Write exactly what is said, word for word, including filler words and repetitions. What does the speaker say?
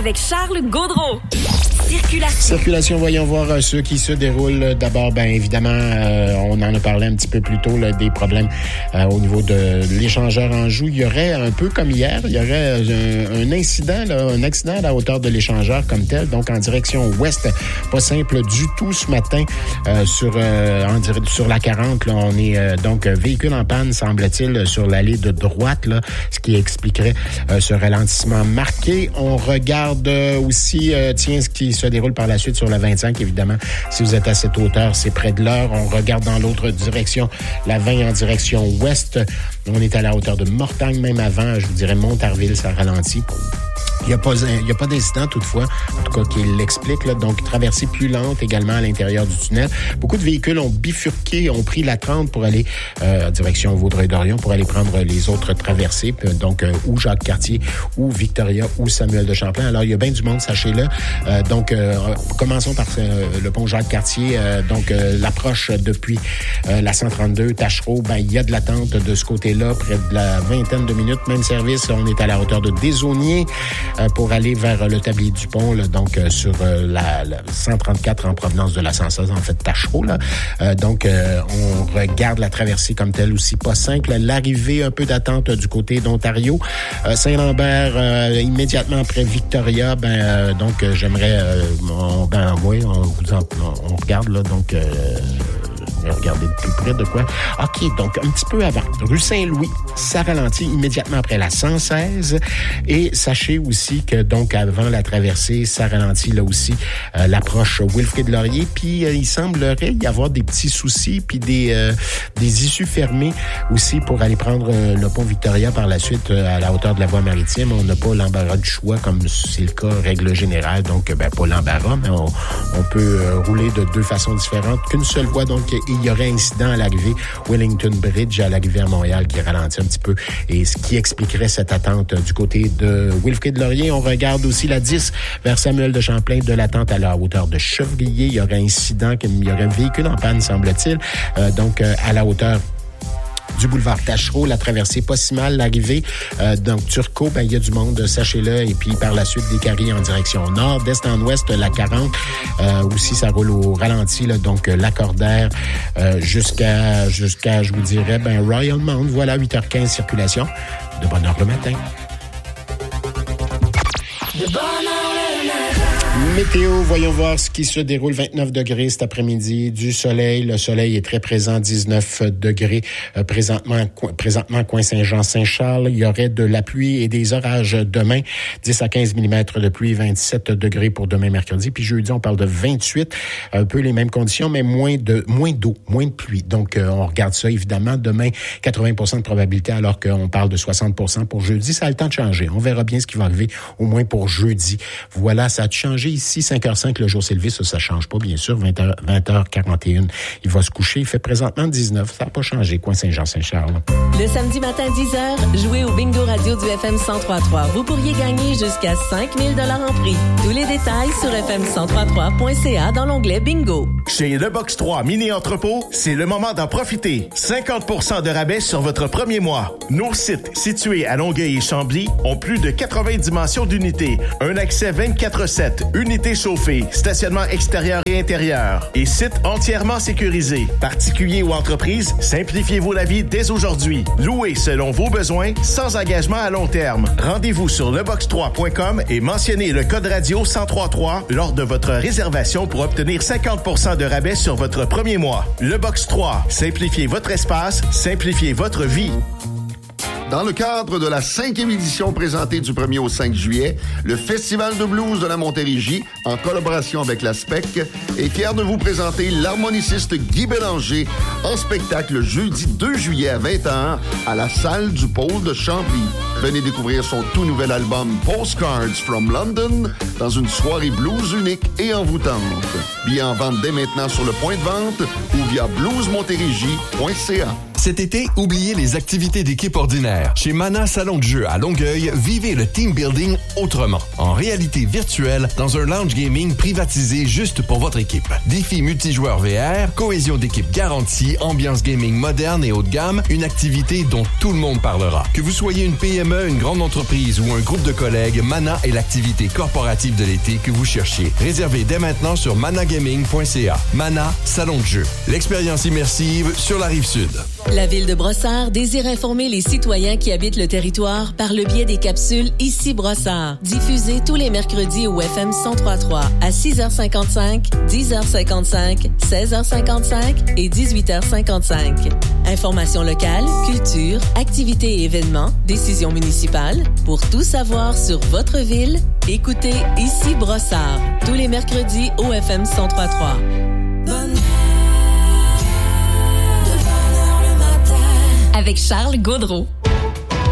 avec Charles Gaudreault. Circulation. Circulation, voyons voir euh, ceux qui se déroulent. D'abord, bien évidemment, euh, on en a parlé un petit peu plus tôt, là, des problèmes euh, au niveau de l'échangeur Anjou. Il y aurait, un peu comme hier, il y aurait un, un incident, là, un accident à la hauteur de l'échangeur comme tel, donc en direction ouest. Pas simple du tout ce matin euh, sur, euh, en dire, sur la quarante. Là, on est euh, donc véhicule en panne, semble-t-il, sur l'allée de droite, là, ce qui expliquerait euh, ce ralentissement marqué. On regarde euh, aussi, euh, tiens, ce qui se déroule par la suite sur la vingt-cinq, évidemment. Si vous êtes à cette hauteur, c'est près de l'heure. On regarde dans l'autre direction, la vingt en direction ouest. On est à la hauteur de Mortagne, même avant, je vous dirais Montarville, ça ralentit. Il n'y a pas, il y a pas d'incident toutefois, en tout cas qui l'explique. Là. Donc, traversée plus lente également à l'intérieur du tunnel. Beaucoup de véhicules ont bifurqué, ont pris la trente pour aller euh, en direction Vaudreuil-Dorion, pour aller prendre les autres traversées, donc euh, ou Jacques-Cartier, ou Victoria, ou Samuel de Champlain. Alors, il y a bien du monde, sachez-le. Euh, donc, euh, commençons par euh, le pont Jacques-Cartier. Euh, donc, euh, l'approche depuis euh, la cent trente-deux, Tachereau, ben il y a de l'attente de ce côté-là, près de la vingtaine de minutes. Même service, on est à la hauteur de Desaulniers. Euh, pour aller vers le tablier du pont, là, donc euh, sur euh, la, la cent trente-quatre en provenance de la cent seize, en fait, Tachereau. Là. Euh, donc, euh, on regarde la traversée comme telle aussi pas simple. L'arrivée, un peu d'attente du côté d'Ontario. Euh, Saint-Lambert, euh, immédiatement après Victoria, ben euh, donc euh, j'aimerais... Euh, on, ben oui, on, vous en, on regarde, là, donc... Euh, regardez de plus près de quoi. OK, donc un petit peu avant. Rue Saint-Louis, ça ralentit immédiatement après la cent seize. Et sachez aussi que donc avant la traversée, ça ralentit là aussi euh, l'approche Wilfrid-Laurier. Puis euh, il semblerait y avoir des petits soucis puis des euh, des issues fermées aussi pour aller prendre euh, le pont Victoria par la suite euh, à la hauteur de la voie maritime. On n'a pas l'embarras du choix comme c'est le cas règle générale. Donc, ben pas l'embarras, mais on, on peut euh, rouler de deux façons différentes. Qu'une seule voie, donc il y aurait incident à l'arrivée Wellington Bridge, à l'arrivée à Montréal, qui ralentit un petit peu, et ce qui expliquerait cette attente du côté de Wilfrid-Laurier. On regarde aussi la dix vers Samuel de Champlain, de l'attente à la hauteur de Chevrier. Il y aurait incident, il y aurait un véhicule en panne, semble-t-il, euh, donc euh, à la hauteur du boulevard Tachereau, la traversée pas si mal, l'arrivée euh, donc Turcot, ben il y a du monde, sachez-le, et puis par la suite des Caries en direction nord, d'est en ouest, la quarante, euh, aussi ça roule au ralenti, là, donc euh, Lacordaire euh, jusqu'à, jusqu'à, je vous dirais, ben Royal Mount, voilà, huit heures quinze, circulation, de bonne heure le matin. De bonne heure le matin. Météo, voyons voir ce qui se déroule. vingt-neuf degrés cet après-midi, du soleil. Le soleil est très présent, dix-neuf degrés. Euh, présentement, co- présentement, coin Saint-Jean-Saint-Charles, il y aurait de la pluie et des orages demain. dix à quinze millimètres de pluie, vingt-sept degrés pour demain mercredi. Puis jeudi, on parle de vingt-huit. Un peu les mêmes conditions, mais moins de moins d'eau, moins de pluie. Donc, euh, on regarde ça, évidemment. Demain, quatre-vingts pour cent de probabilité, alors qu'on parle de soixante pour cent pour jeudi. Ça a le temps de changer. On verra bien ce qui va arriver, au moins pour jeudi. Voilà, ça a changé ici, cinq heures cinq, le jour s'est levé, ça, ça change pas, bien sûr, vingt heures quarante et un, il va se coucher, il fait présentement dix-neuf, ça n'a pas changé, coin Saint-Jean-Saint-Charles. Le samedi matin, dix heures, jouez au bingo radio du F M cent trois virgule trois. Vous pourriez gagner jusqu'à cinq mille dollars en prix. Tous les détails sur f m cent trois trois point c a dans l'onglet bingo. Chez Le Box trois Mini Entrepôt, c'est le moment d'en profiter. cinquante pour cent de rabais sur votre premier mois. Nos sites, situés à Longueuil et Chambly, ont plus de quatre-vingts dimensions d'unités. Un accès vingt-quatre sept, unités chauffées, stationnement extérieur et intérieur, et site entièrement sécurisé. Particuliers ou entreprises, simplifiez-vous la vie dès aujourd'hui. Louez selon vos besoins, sans engagement à long terme. Rendez-vous sur le box trois point com et mentionnez le code radio cent trois trois lors de votre réservation pour obtenir cinquante pour cent de rabais sur votre premier mois. Le Box trois, simplifiez votre espace, simplifiez votre vie. Dans le cadre de la cinquième édition présentée du premier au cinq juillet, le Festival de blues de la Montérégie, en collaboration avec la S P E C, est fier de vous présenter l'harmoniciste Guy Bélanger en spectacle jeudi deux juillet à vingt heures à la salle du Pôle de Chambly. Venez découvrir son tout nouvel album Postcards from London dans une soirée blues unique et envoûtante. Billets en vente dès maintenant sur le point de vente ou via blues montérégie point c a. Cet été, oubliez les activités d'équipe ordinaires. Chez Mana Salon de jeu à Longueuil, vivez le team building autrement. En réalité virtuelle, dans un lounge gaming privatisé juste pour votre équipe. Défis multijoueurs V R, cohésion d'équipe garantie, ambiance gaming moderne et haut de gamme, une activité dont tout le monde parlera. Que vous soyez une P M E, une grande entreprise ou un groupe de collègues, Mana est l'activité corporative de l'été que vous cherchiez. Réservez dès maintenant sur managaming point c a. Mana Salon de jeu. L'expérience immersive sur la Rive-Sud. La Ville de Brossard désire informer les citoyens qui habitent le territoire par le biais des capsules Ici Brossard, diffusées tous les mercredis au F M cent trois virgule trois à six heures cinquante-cinq, dix heures cinquante-cinq, seize heures cinquante-cinq et dix-huit heures cinquante-cinq. Informations locales, culture, activités et événements, décisions municipales. Pour tout savoir sur votre ville, écoutez Ici Brossard, tous les mercredis au F M cent trois virgule trois. Bonne... avec Charles Gaudreau.